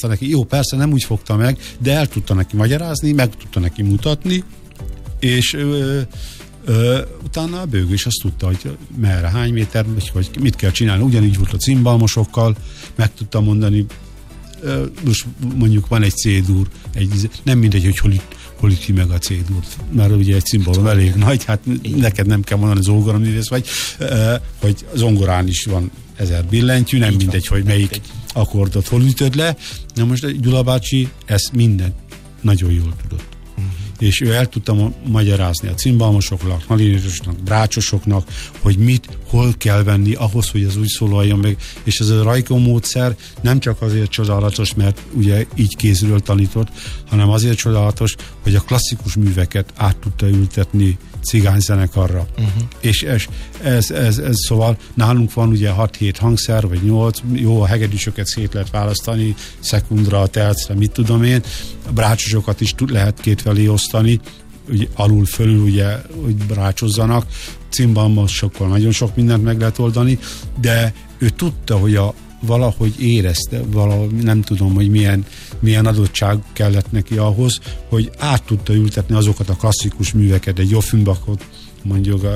magyarázta neki. Jó, persze nem úgy fogta meg, de el tudta neki magyarázni, meg tudta neki mutatni, és utána a bőgő is azt tudta, hogy merre, hány méter, hogy mit kell csinálni. Ugyanígy volt a cimbalmosokkal, meg tudta mondani, most mondjuk van egy C-dur, nem mindegy, hogy hol üti meg a C-durt, mert ugye egy cimbalom elég nagy, hát neked nem kell mondani zongoraművész vagy, hogy zongorán is van 1000 billentyű, nem mindegy, hogy melyik akkordot hol ütöd le. Na most Gyula bácsi ezt mindent nagyon jól tudott. És ő el tudta magyarázni a cimbalmosoknak, nalinérosoknak, brácsosoknak, hogy hol kell venni ahhoz, hogy az úgy szólaljon meg. És ez a Rajko módszer nem csak azért csodálatos, mert ugye így kézről tanított, hanem azért csodálatos, hogy a klasszikus műveket át tudta ültetni cigányzenekarra. És ez szóval nálunk van ugye 6-7 hangszer, vagy 8, jó, a hegedűsöket szét lehet választani, szekundra, tercre, mit tudom én, a brácsosokat is lehet kétfelé osztani, ugye alul fölül ugye, hogy brácsozzanak, cimbalmosokkal nagyon sok mindent meg lehet oldani, de ő tudta, hogy valahogy érezte, nem tudom, hogy milyen adottság kellett neki ahhoz, hogy át tudta ültetni azokat a klasszikus műveket, egy Offenbachot, mondjuk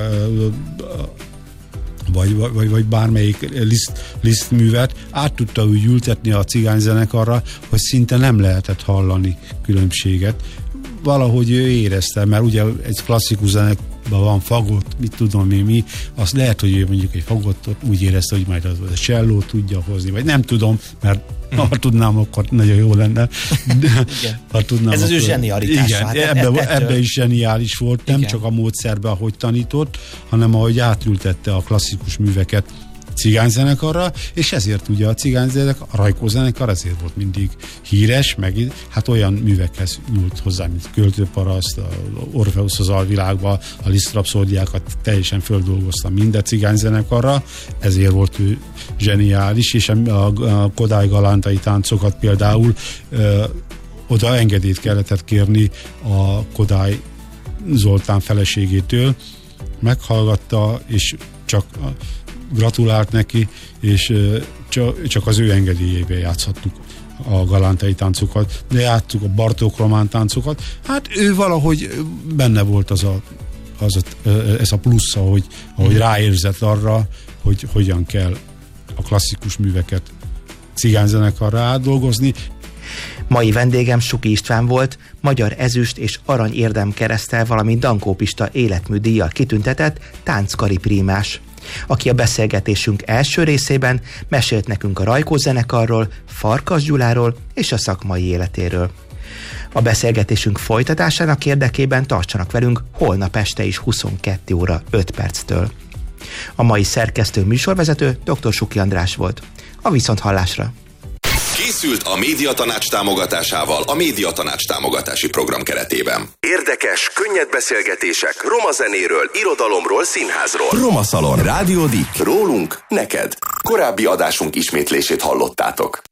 vagy bármelyik Liszt művet, át tudta úgy ültetni a cigányzenekarra, hogy szinte nem lehetett hallani különbséget. Valahogy ő érezte, mert ugye egy klasszikus zenekben van fagott, mit tudom én mi, azt lehet, hogy ő mondjuk egy fagottot úgy érezte, hogy majd a csellót tudja hozni, vagy nem tudom, mert ha tudnám, akkor nagyon jó lenne. Ha tudnám, ez az ő zsenialitása. Igen, ebbe is zseniális volt, nem csak a módszerben, ahogy tanított, hanem ahogy átültette a klasszikus műveket cigányzenekarra, és ezért ugye a Rajko zenekar ezért volt mindig híres, meg hát olyan művekhez nyúlt hozzá, mint Költőparaszt, a Orpheus az alvilágba, a Liszt rapszódiákat teljesen földolgozta minden cigányzenekarra, ezért volt ő zseniális, és a Kodály galántai táncokat például oda engedélyt kellett kérni a Kodály Zoltán feleségétől, meghallgatta, és csak gratulált neki, és csak az ő engedélyével játszhattuk a galántai táncokat, de játszuk a Bartók román táncokat. Hát ő valahogy benne volt ez a plusz, ahogy ráérzett arra, hogy hogyan kell a klasszikus műveket cigányzenekarra átdolgozni. Mai vendégem Suki István volt, magyar ezüst és arany érdemkereszttel, valamint Dankó Pista életműdíjjal kitüntetett tánckari prímás, aki a beszélgetésünk első részében mesélt nekünk a Rajko zenekarról, Farkas Gyuláról és a szakmai életéről. A beszélgetésünk folytatásának érdekében tartsanak velünk holnap este is 22 óra 5 perctől. A mai szerkesztő műsorvezető dr. Suki András volt. A viszonthallásra! Készült a Médiatanács támogatásával a Médiatanács támogatási program keretében. Érdekes, könnyed beszélgetések roma zenéről, irodalomról, színházról. Roma Szalon. Rádió Dik. Rólunk, neked. Korábbi adásunk ismétlését hallottátok.